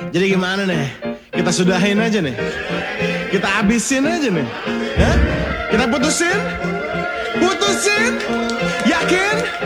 Jadi gimana nih? Kita sudahin aja nih. Kita habisin aja nih. Hah? Kita putusin? Putusin? Yakin?